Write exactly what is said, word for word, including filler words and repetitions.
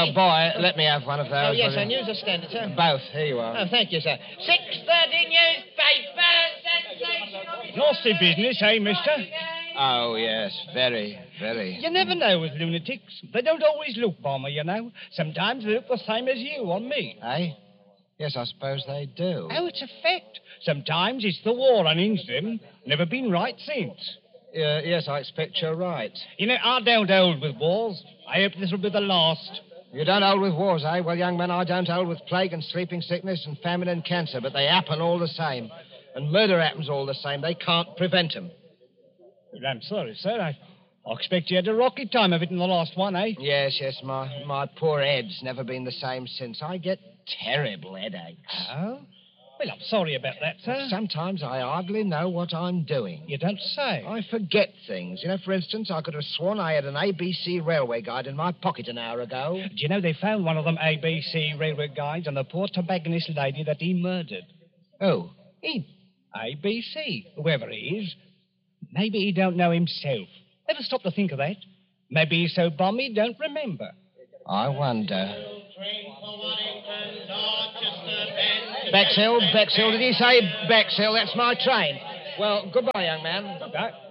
Oh, boy, let me have one of those. Oh, yes, a news or standard, sir? Both. Here you are. Oh, thank you, sir. six thirty newspaper, sensational... Nasty business, eh, mister? Oh, yes, very, very. You never know with lunatics. They don't always look bomber, you know. Sometimes they look the same as you on me. Eh? Yes, I suppose they do. Oh, it's a fact. Sometimes it's the war unhinged them. Never been right since. Uh, yes, I expect you're right. You know, I don't hold with wars. I hope this will be the last. You don't hold with wars, eh? Well, young man, I don't hold with plague and sleeping sickness and famine and cancer, but they happen all the same. And murder happens all the same. They can't prevent them. Well, I'm sorry, sir. I, I expect you had a rocky time of it in the last one, eh? Yes, yes, my, my poor head's never been the same since. I get terrible headaches. Oh? Well, I'm sorry about that, sir. Sometimes I hardly know what I'm doing. You don't say. I forget things. You know, for instance, I could have sworn I had an A B C railway guide in my pocket an hour ago. Do you know they found one of them A B C railway guides on the poor tobacconist lady that he murdered? Oh, He. A B C, whoever he is. Maybe he don't know himself. Ever stop to think of that? Maybe he's so bum he don't remember. I wonder. Bexhill, Bexhill. Did he say Bexhill? That's my train. Well, goodbye, young man. Goodbye.